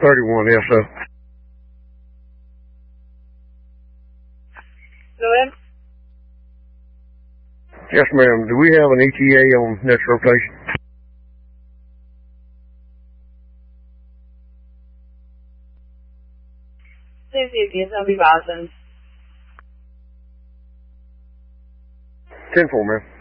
31, yes, sir. Go ahead. Yes, ma'am. Do we have an ETA on next rotation? Yes, I'll be rising. 10-4, ma'am.